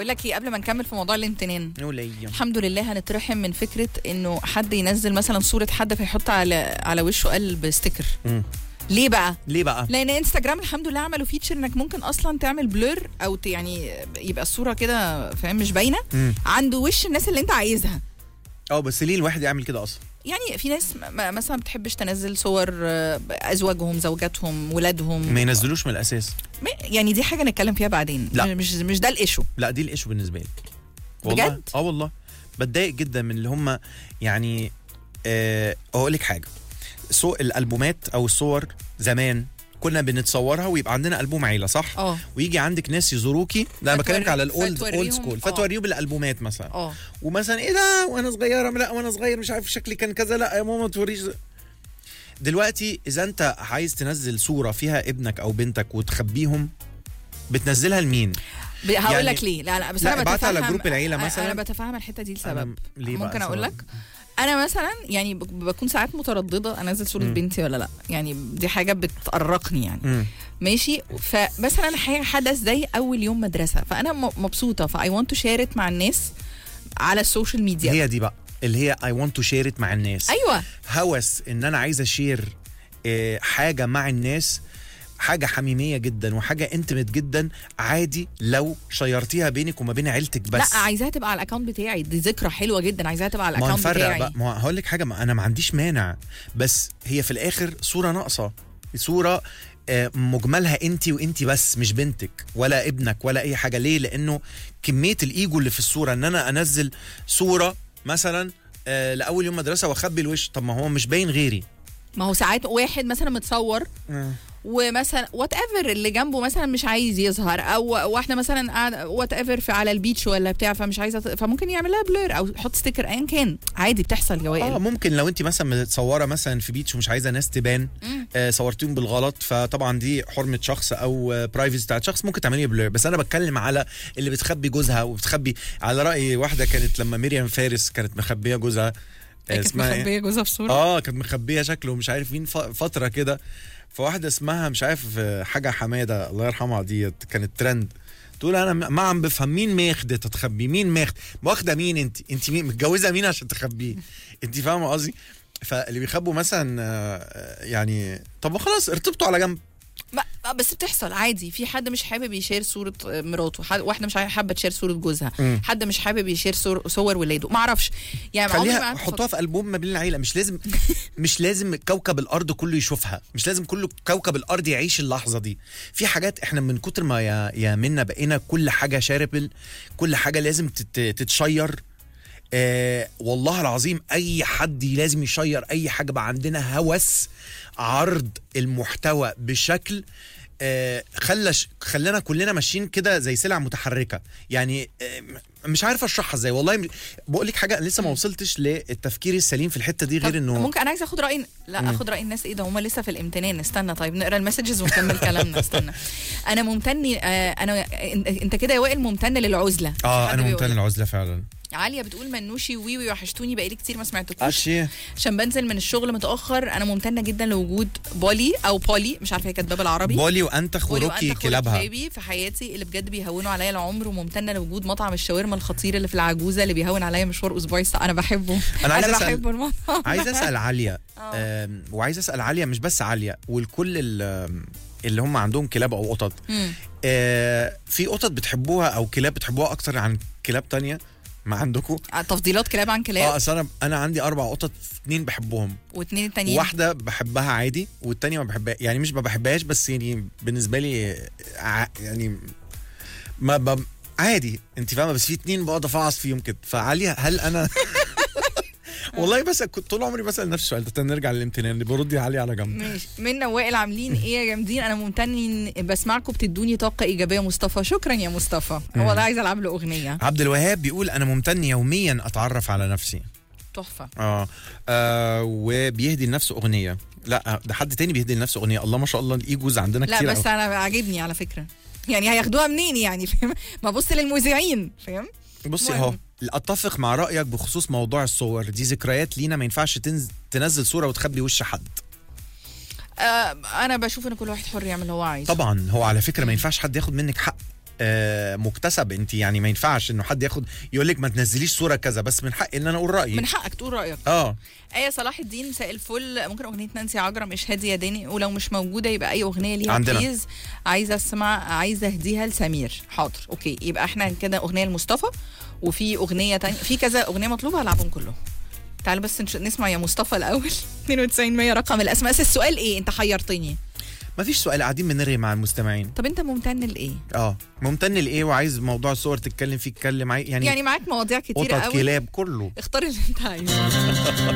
بقول لك ايه قبل ما نكمل في موضوع الامتنان، وليه الحمد لله هنترحم من فكره انه حد ينزل مثلا صوره حد فيحط على وشه قلب ستيكر. ليه بقى؟ لان انستجرام الحمد لله عملوا فيتشر انك ممكن اصلا تعمل بلور او يعني يبقى الصوره كده فاهم مش باينه عند وش الناس اللي انت عايزها. بس ليه الواحد يعمل كده اصلا؟ يعني في ناس مثلا بتحبش تنزل صور ازواجهم، زوجاتهم، ولادهم، ما ينزلوش من الاساس. يعني دي حاجه نتكلم فيها بعدين. لا. مش ده الايشو. لا دي الايشو بالنسبه لي والله. بجد؟ والله بتضايق جدا من اللي هم يعني اقول لك حاجه، الالبومات او الصور زمان كنا بنتصورها ويبقى عندنا البوم عيله صح؟ ويجي عندك ناس يزوروكي، لا انا بكلمك على الاولد سكول، فتوريه بالالبومات مثلا ومثلا ايه ده وانا صغيره، لا وانا صغير مش عارف شكلي كان كذا، لا يا ماما توريش. دلوقتي اذا انت عايز تنزل صوره فيها ابنك او بنتك وتخبيهم بتنزلها لمين؟ هقول لك ليه. لا بس انا بتفهم على جروب العيله مثلا. انا بتفهم الحته دي لسبب ممكن اقول لك. انا مثلا يعني بكون ساعات متردده انزل صوره بنتي ولا لا، يعني دي حاجه بتقرقني يعني. ماشي، فمثلا حاجه حدث زي اول يوم مدرسه فانا مبسوطه فاي ونت تو شير ات مع الناس على السوشيال ميديا. هي دي بقى اللي هي اي ونت تو شير ات مع الناس. ايوه، هوس ان انا عايزه اشير حاجه مع الناس، حاجه حميميه جدا وحاجه انتمت جدا، عادي لو شيرتيها بينك وما بين عيلتك بس. لا عايزاها تبقى على الاكونت بتاعي، دي ذكرى حلوه جدا، عايزاها تبقى على الاكونت بتاعي. ما هقول لك حاجه، انا ما عنديش مانع، بس هي في الاخر صوره ناقصه، صوره مجملها انت وانت بس، مش بنتك ولا ابنك ولا اي حاجه. ليه؟ لانه كميه الايجو اللي في الصوره، ان انا انزل صوره مثلا لاول يوم مدرسه واخبي الوش، طب ما هو مش باين غيري. ما هو ساعات واحد مثلا متصور ومثلا وات ايفر اللي جنبه مثلا مش عايز يظهر، او واحده مثلا قاعده وات ايفر على البيتش ولا بتاع فمش عايزه فممكن يعملها بلور او يحط ستيكر ايا كان، عادي بتحصل يا وائل. ممكن لو انت مثلا متصوره مثلا في بيتش ومش عايزه ناس تبان، صورتيهم بالغلط، فطبعا دي حرمه شخص او برايفسي بتاعت شخص، ممكن تعمليها بلور. بس انا بتكلم على اللي بتخبي جوزها وبتخبي، على راي واحده كانت لما مريم فارس كانت مخبيه جوزها، كانت مخبيه جوزها في صوره، كانت مخبيه شكله مش عارف مين فتره كده، فواحده اسمها مش عارف حاجه حماده الله يرحمها، دي كانت ترند، تقول انا ما عم بفهم مين ماخده تخبي، مين واخده مين، انت مين متجوزه مين عشان تخبيه؟ انت فاهمه قصدي؟ فاللي بيخبوا مثلا يعني طب خلاص ارتبطوا على جنب. بس بتحصل عادي، في حد مش حابب يشير صوره مراته، واحده مش حابه تشير صوره جوزها، حد مش حابب يشير صور ولاده، ما اعرفش يعني. خليها حطوها في البوم ما بين العيله، مش لازم كوكب الارض كله يشوفها، مش لازم كل كوكب الارض يعيش اللحظه دي. في حاجات احنا من كتر ما يا منا بقينا كل حاجه شاربل، كل حاجه لازم تتشير. والله العظيم اي حد لازم يشير اي حاجه، بقى عندنا هوس عرض المحتوى بشكل خلانا كلنا ماشيين كده زي سلع متحركه يعني. مش عارف اشرحها ازاي والله. بقول لك حاجه لسه ما وصلتش للتفكير السليم في الحته دي، غير انه ممكن انا عايز اخد راي، اخد راي الناس. ايه ده هم لسه في الامتنان؟ استنى طيب نقرا المسجز ونكمل كلامنا. استنى انا ممتن، انت كده يا وائل ممتن للعزله. انا ممتن للعزله فعلا. عاليه بتقول منوشي ويوي وحشتوني، بقالي كتير ما سمعتكوش عشان بنزل من الشغل متاخر. انا ممتنه جدا لوجود بولي مش عارفه هي كاتبه بالعربي، بولي وانتخ وروكي كلابها في حياتي اللي بجد بيهونوا عليا العمر. وممتنه لوجود مطعم الشاورما الخطير اللي في العجوزه اللي بيهون عليا مشوار اسبوعي. انا بحبه، انا بحب المطعم. عايز اسال عاليه وعايز اسال عاليه، مش بس عاليه، والكل اللي هم عندهم كلاب او قطط، في قطط بتحبوها او كلاب بتحبوها اكتر عن كلاب تانية؟ ما عندكم تفضيلات كلاب عن كلاب؟ اصل انا عندي 4 قطط، 2 بحبهم و2 التانيين واحده بحبها عادي والتانية ما بحبها، يعني مش ما بحبهاش بس يعني بالنسبه لي يعني ما عادي، انت فاهمه، بس في 2 بقعد افعص فيهم كده. فعاليه هل انا والله بس كنت طول عمري بسال نفس السؤال ده، نرجع للامتنان اللي برد عليه على جنب. ماشي. منا وائل عاملين ايه يا جامدين؟ انا ممتن بسمعكم بتدوني طاقه ايجابيه. مصطفى شكرا يا مصطفى، والله عايز العب له اغنيه. عبد الوهاب بيقول انا ممتن يوميا اتعرف على نفسي. تحفه. وبيهدي لنفسه اغنيه. لا ده حد تاني بيهدي لنفسه اغنيه. الله ما شاء الله الايجوز عندنا كتير. لا بس انا عاجبني على فكره، يعني هياخدوها منين يعني؟ فاهم؟ ما بص للمذيعين، فاهم؟ بصي اهو اتفق مع رايك بخصوص موضوع الصور دي، ذكريات لينا، ما ينفعش تنزل صوره وتخبي وش حد. انا بشوف ان كل واحد حر يعمل اللي هو عايزه. طبعا هو على فكره ما ينفعش حد ياخد منك حق مكتسب. انت يعني ما ينفعش انه حد يقول لك ما تنزليش صوره كذا، بس من حقي ان انا اقول رايي. من حقك تقول رايك. آية صلاح الدين مساء الفل، ممكن اغنيه نانسي عجرم اشهدي يا داني، ولو مش موجوده يبقى اي اغنيه ليها بليز. عايزه اهديها لسمير. حاضر اوكي، يبقى احنا كده اغنيه لمصطفى، وفي اغنيه تانية، في كذا اغنيه مطلوبه هلعبهم كلهم. تعال بس نسمع يا مصطفى الاول. 92 رقم الاسماء. السؤال ايه؟ انت حيرتني. مفيش سؤال، قاعدين بنرغي مع المستمعين. طب انت ممتن لايه؟ ممتن لايه وعايز موضوع الصور تتكلم فيه اتكلم يعني معاك مواضيع كتيره قوي، قطط كلاب كله. اختار اللي انت عايزه.